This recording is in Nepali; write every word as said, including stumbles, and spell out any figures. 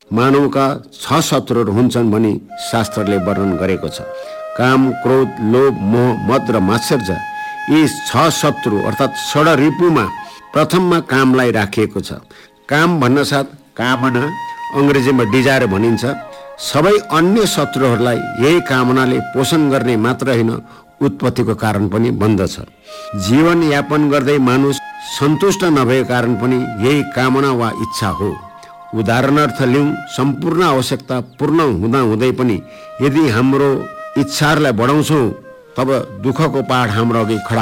मानवका छ शत्रुहरू हुन्छन् भनी शास्त्रले वर्णन गरेको छ। काम, क्रोध, लोभ, मोह, मद र मात्सर्य यी छ शत्रु अर्थात् षड रिपुमा प्रथममा कामलाई राखिएको छ। काम भन्न साथ कामना, अङ्ग्रेजीमा डिजायर भनिन्छ। सबै अन्य शत्रुहरूलाई यही कामनाले पोषण गर्ने मात्र होइन, उत्पत्तिको कारण पनि बन्दछ। जीवन यापन गर्दै मानुस सन्तुष्ट नभएको कारण पनि यही कामना वा इच्छा हो। उदाहरणार्थ लिउँ, सम्पूर्ण आवश्यकता पूर्ण हुँदा हुँदै पनि यदि हाम्रो इच्छाहरूलाई बढाउँछौँ तब दुःखको पहाड हाम्रो अघि खडा